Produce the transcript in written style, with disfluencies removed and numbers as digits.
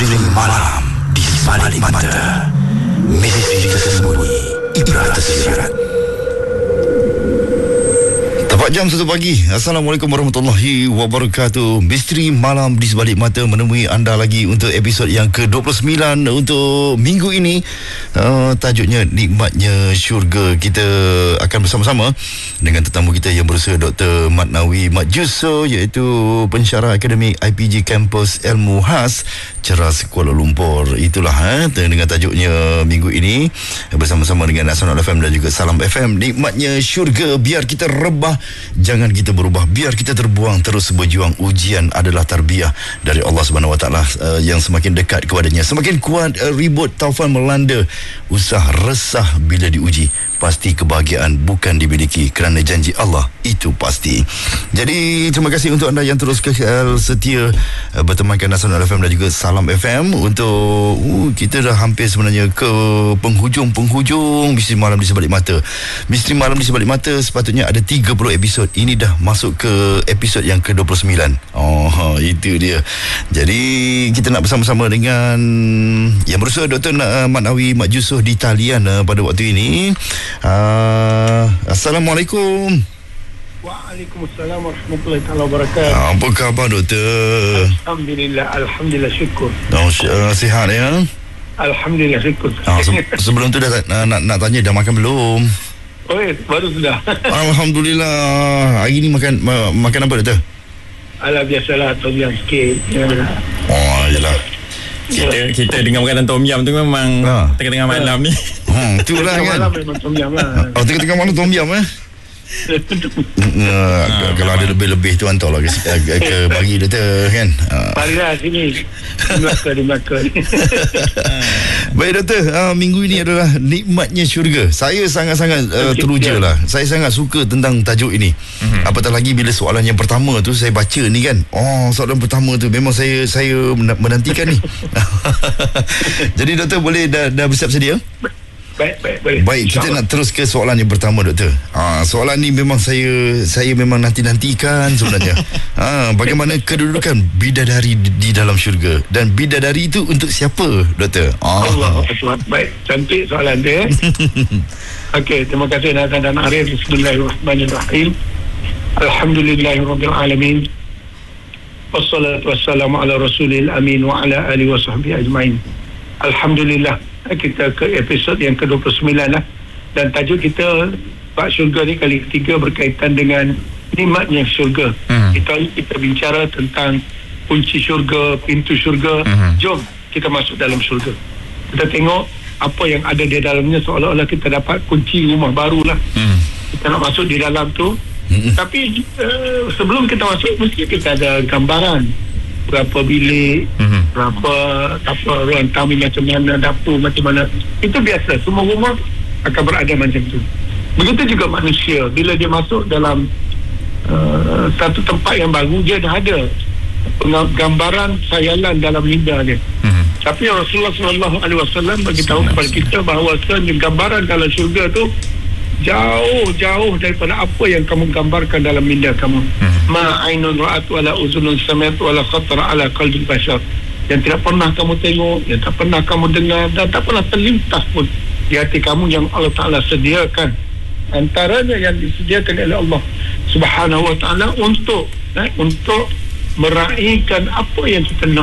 Misteri malam di balik mata. Misteri tersembunyi, ibrah tersirat. Tepat jam 1 pagi. Assalamualaikum warahmatullahi wabarakatuh. Misteri malam di sebalik mata menemui anda lagi untuk episod yang ke-29 untuk minggu ini. Tajuknya Nikmatnya Syurga. Kita akan bersama-sama dengan tetamu kita yang berusaha Dr. Mat Nawi Mat Yusof, iaitu pensyarah akademik IPG Kampus Ilmu Khas Ceras Kuala Lumpur. Itulah dengan tajuknya minggu ini bersama-sama dengan Nasional FM dan juga Salam FM. Nikmatnya Syurga. Biar kita rebah, jangan kita berubah. Biar kita terbuang, terus berjuang. Ujian adalah tarbiyah dari Allah Subhanahu Wa Taala yang semakin dekat kepadanya, semakin kuat ribut taufan melanda. Usah resah bila diuji. Pasti kebahagiaan bukan dimiliki, kerana janji Allah itu pasti. Jadi terima kasih untuk anda yang terus setia bertemankan Nasional FM dan juga Salam FM. Untuk kita dah hampir sebenarnya ke penghujung Misteri Malam di Sebalik Mata. Misteri Malam di Sebalik Mata sepatutnya ada 30 episod. Ini dah masuk ke episod yang ke-29. Itu dia. Jadi kita nak bersama-sama dengan yang berusaha Dr. Mat Nawi Mat Yusof di talian pada waktu ini. Assalamualaikum. Waalaikumsalam warahmatullahi wabarakatuh. Apa khabar doktor? Alhamdulillah syukur. Sihat ya? Alhamdulillah syukur. Sebelum tu dah nak tanya, dah makan belum? Baru sudah. Alhamdulillah. Hari ni makan apa doktor? Alah, biasalah, tom yam sikit. Yelah. Kita dengar makanan tom yam tu memang tengah-tengah malam ni. Itulah kan. Malam memang tom yam lah. Tengah-tengah malam tom yam kalau ada lebih-lebih tu hantarlah ke bagi doktor kan. Marilah sini. Di Melaka. Baik doktor, minggu ini adalah Nikmatnya Syurga. Saya sangat-sangat teruja lah. Saya sangat suka tentang tajuk ini. Apatah lagi bila soalan yang pertama tu saya baca ni kan. Soalan pertama tu memang saya menantikan ni. Jadi doktor boleh dah bersiap sedia? Baik, kita nak terus ke soalan yang pertama doktor. Soalan ni memang saya memang nantikan sebenarnya. Bagaimana kedudukan bidadari di dalam syurga, dan bidadari itu untuk siapa doktor? Allah Akbar. Baik, cantik soalan dia. Okey, terima kasih dan Arif. Bismillahirrahmanirrahim. Alhamdulillahirabbil alamin. Wassalatu wassalamu ala rasulil amin wa ala alihi wasahbihi ajmain. Alhamdulillah. Kita ke episod yang ke-29 lah. Dan tajuk kita Bab Syurga ni kali ketiga berkaitan dengan nikmatnya syurga. Kita bicara tentang kunci syurga, pintu syurga. Jom kita masuk dalam syurga. Kita tengok apa yang ada di dalamnya, seolah-olah kita dapat kunci rumah baru lah. Kita nak masuk di dalam tu. Tapi sebelum kita masuk, mesti kita ada gambaran berapa bilik, berapa ruang tamu macam mana, dapur macam mana. Itu biasa, semua rumah akan berada macam tu. Begitu juga manusia, bila dia masuk dalam satu tempat yang baru, dia dah ada gambaran khayalan dalam minda dia. Tapi Rasulullah SAW beritahu kepada kita bahawa gambaran dalam syurga tu jauh daripada apa yang kamu gambarkan dalam minda kamu. Ma ainun ra'at wala uzunun sami'at wala khatara ala qalbi bashar. Yang tidak pernah kamu tengok, yang tak pernah kamu dengar, dan tak pernah terlintas pun di hati kamu, yang Allah Ta'ala sediakan. Antaranya yang disediakan oleh Allah Subhanahu Wa Ta'ala untuk meraihkan apa yang kita nak.